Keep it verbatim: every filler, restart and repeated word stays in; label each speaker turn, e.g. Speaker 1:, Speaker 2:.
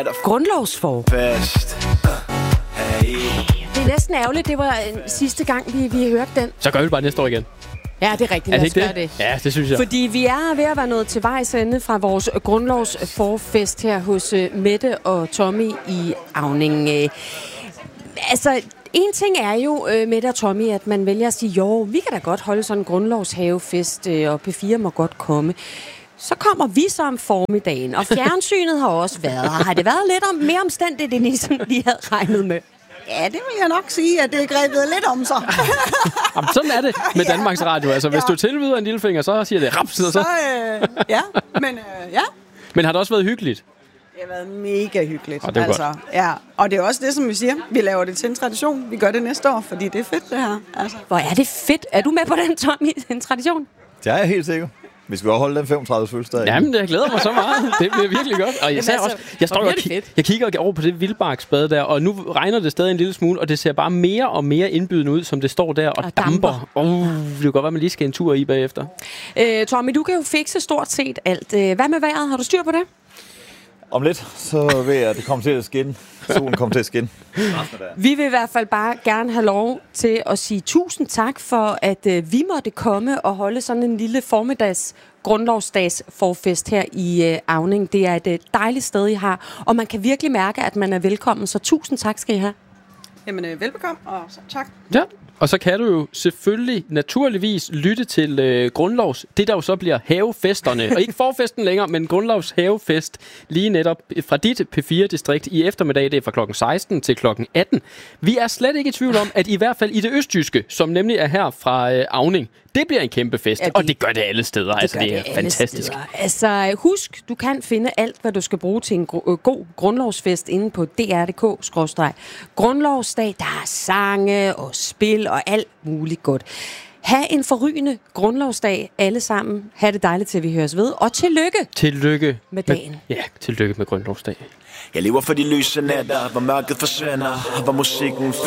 Speaker 1: er der
Speaker 2: Grundlovsfor.
Speaker 1: fest. Hey.
Speaker 2: Det er næsten ærgerligt, det var øh, sidste gang, vi, vi hørte den.
Speaker 3: Så gør vi det bare næste år igen.
Speaker 2: Ja, det er rigtigt.
Speaker 3: Er det
Speaker 2: Lad os
Speaker 3: ikke
Speaker 2: gøre
Speaker 3: det?
Speaker 2: det.
Speaker 3: Ja, det synes jeg.
Speaker 2: Fordi vi er ved at være nået til vejs ende fra vores grundlovsforfest her hos uh, Mette og Tommy i Auning. Uh, altså, en ting er jo, uh, Mette og Tommy, at man vælger at sige, jo, vi kan da godt holde sådan en grundlovshavefest, uh, og P fire må godt komme. Så kommer vi så om formiddagen, og fjernsynet har også været. Har det været lidt om, mere omstændigt, end I sådan lige havde regnet med?
Speaker 4: Ja, det vil jeg nok sige, at det er grebet lidt om sig.
Speaker 3: Jamen, sådan er det med Danmarks Radio. Altså, hvis
Speaker 4: Ja.
Speaker 3: du tilbyder en lillefinger, så siger det raps. Så.
Speaker 4: Så, øh, ja, men øh, ja.
Speaker 3: Men har det også været hyggeligt?
Speaker 4: Det har været mega hyggeligt.
Speaker 3: Og det er
Speaker 4: altså,
Speaker 3: godt.
Speaker 4: Ja. Og det er også det, som vi siger. Vi laver det til en tradition. Vi gør det næste år, fordi det er fedt, det her. Altså.
Speaker 2: Hvor er det fedt. Er du med på den, Tommy? En tradition?
Speaker 5: Det er jeg helt sikker. Vi skal jo holde den femogtredive fødselsdag.
Speaker 3: Jamen, jeg glæder mig så meget. Det bliver virkelig godt. Og jeg,
Speaker 2: Jamen,
Speaker 3: sagde
Speaker 2: altså,
Speaker 3: også, jeg, står
Speaker 2: hvor
Speaker 3: og
Speaker 2: bliver det
Speaker 3: ki-
Speaker 2: fedt.
Speaker 3: jeg kigger over på det vildbarksbad der, og nu regner det stadig en lille smule, og det ser bare mere og mere indbydende ud, som det står der og,
Speaker 2: Og
Speaker 3: damper.
Speaker 2: damper.
Speaker 3: Uh, det kan godt være, man lige skal en tur i bagefter.
Speaker 2: Øh, Tommy, du kan jo fikse stort set alt. Øh, Hvad med vejret? Har du styr på det?
Speaker 5: Om lidt, så ved jeg, at det kommer til at skinne. Solen kommer til at skinne.
Speaker 2: Vi vil i hvert fald bare gerne have lov til at sige tusind tak for, at øh, vi måtte komme og holde sådan en lille formiddags grundlovsdags forfest her i øh, Auning. Det er et øh, dejligt sted, I har, og man kan virkelig mærke, at man er velkommen, så tusind tak skal I have.
Speaker 4: Jamen, øh, velbekomme, og så tak.
Speaker 3: Ja, og så kan du jo selvfølgelig naturligvis lytte til øh, grundlovs, det der jo så bliver havefesterne, og ikke forfesten længere, men grundlovs havefest, lige netop fra dit P fire-distrikt i eftermiddag, det er fra klokken seksten til klokken atten. Vi er slet ikke i tvivl om, at i hvert fald i det østjyske, som nemlig er her fra øh, Auning, det bliver en kæmpe fest,
Speaker 2: Ja, det-
Speaker 3: og det gør det alle steder. Det altså, det er
Speaker 2: alle
Speaker 3: fantastisk.
Speaker 2: steder. Altså, husk, du kan finde alt, hvad du skal bruge til en gro- øh, god grundlovsfest inde på d r punktum d k skråstreg grundlovsdag. Der er sange og spil og alt muligt godt. Ha' en forrygende grundlovsdag alle sammen. Ha' det dejligt til, vi høres ved. Og tillykke
Speaker 3: Tillykke
Speaker 2: med dagen.
Speaker 3: Ja, tillykke med grundlovsdag.
Speaker 1: Jeg lever for de lyse nætter, hvor mørket forsvinder, hvor musikken